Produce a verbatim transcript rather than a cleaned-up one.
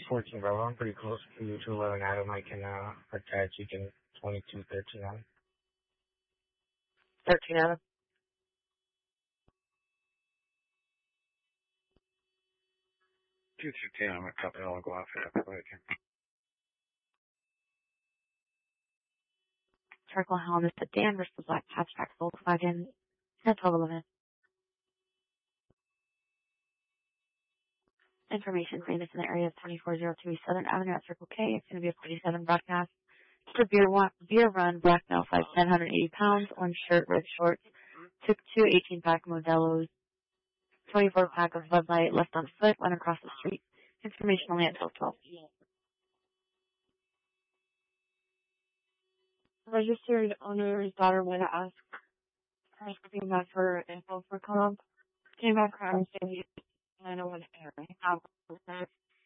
fourteen, bro. I'm pretty close for you to eleven. Adam, I can uh, attach. You can twenty-two, thirteen, Adam. thirteen Adam. two fifteen, I'm going to copy. I'll go off it after I can. Circle Helm is the Danvers, the black hatchback Volkswagen, ten twelve eleven. Information famous in the area of twenty-four oh two Southern Avenue at Circle K. It's going to be a forty-seven broadcast. It's a beer, wa- beer run, black male size ten, one hundred eighty pounds, orange shirt, red shorts. Took two eighteen-pack Modelos, twenty-four pack of Bud Light, left on foot, went across the street. Information only at twelve twelve. Registered owner's daughter went to ask her came back for info for comp. Came back around saying I know what area.